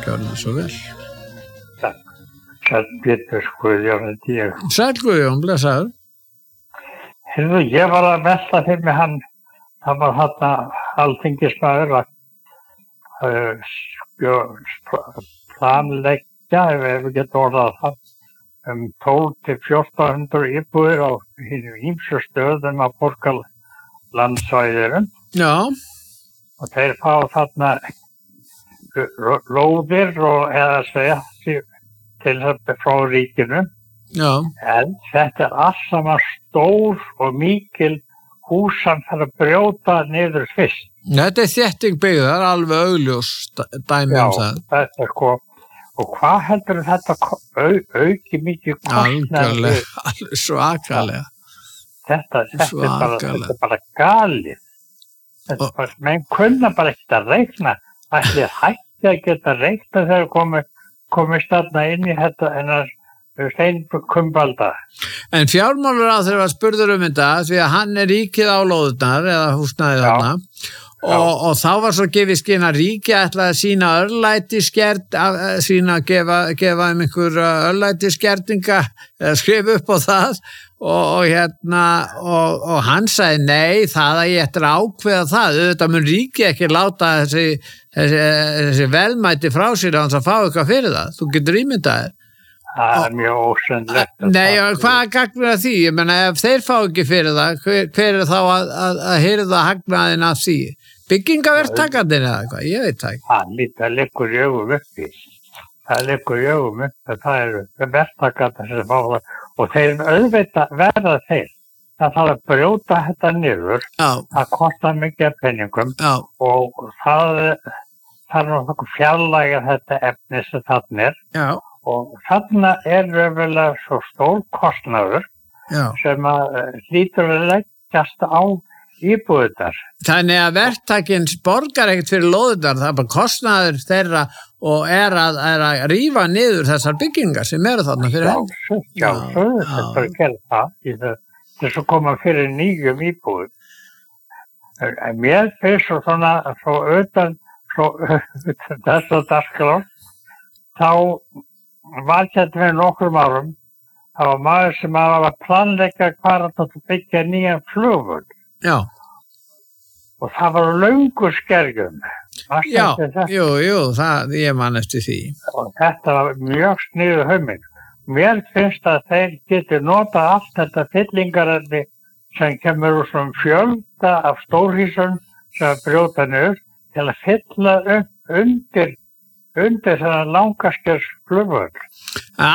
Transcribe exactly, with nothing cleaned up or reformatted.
gjörðu svo vel. Takk. Sæll Pétur Guðjón heiti ég. Sæll Guðjón, blessaður. Heyrðu, ég var að velta fyrir mig hann, það var þarna alþingismaður að uh, planleggja, ef við getum orðað það, um tólf til fjórtán hundruð íbúðir á hinum ýmsu stöðum á borgarlandsvæðinu. Já. Og þeir fá þarna lóðir og eða segja til þetta frá ríkinu. Já. En þetta er allt saman stór og mikil hús sem þarf að brjóta niður fyrst. Þetta er þétting byggðar, alveg augljós dæmi um það. Já, þetta er sko, og hvað heldur þetta au, auki mikið kostnað? Algjörlega, alveg svakalega. Þetta, þetta, er bara, þetta er bara galið. Þetta er bara, menn kunna bara ekkert að reikna. Ætli hætti að geta reikna þegar komi, komist þarna inn í þetta ennar steinkumbalda. En fjármálaráðherra var spurður um þetta því að hann er ríkið á lóðurnar eða húsnæðið þarna og, og þá var svo gefið skyn að ríkið ætlaði að sína örlætisgerð, sína að gefa, gefa um einhver örlætisgerðinga eða skrifa upp á það og, og hérna og, og hann sagði nei, það að ég ætti að ákveða það, auðvitað mun ríkið ekki láta þessi, þessi, þessi velmæti frá sér að hans að fá eitthvað fyrir það, þú getur ímyndað þér. Það er mjög ósennlegt. Nei, hvað gagnir að því? Ég menna, ef þeir fá ekki fyrir það, hver, hver er þá að, að, að hyrða hagnaðin af því? Byggingaverktakarnir eða eitthvað, ég veit það ekki. Það liggur í augum uppi. Það liggur í augum uppi. Það eru verktakarnir sem fá það og þeir auðvitað verða þeir. Það þarf að brjóta þetta niður. Já. Það kostar mikið penningum. Já. Og það þarf nokkuð fjarlæga þetta efni sem þarna er. Já. Og þarna er raunverulega svo stór kostnaður Já. Sem að hlýtur að leggjast á íbúðirnar. Þannig að verktakinn borgar ekkert fyrir lóðirnar, það er bara kostnaður þeirra og er að, er að rífa niður þessar byggingar sem eru þarna fyrir henni. Já, svo þetta er að gera það þess að koma fyrir nýjum íbúðum. En mér finnst svo svona svo utan svo þess að dagskrá þá var þetta með nokkrum árum, það var maður sem var að planleggja hvað að byggja nýjan flugvöll. Já. Og það var löngu skerjum. Já, jú, jú, það, ég man eftir því. Og þetta var mjög sniðu hugmynd. Mér finnst að þeir geti notað allt þetta fyllingarefni sem kemur úr svona fjölda af stórhýsum sem brjóta niður til að fylla upp undir undir þennan langaskers flugvöll.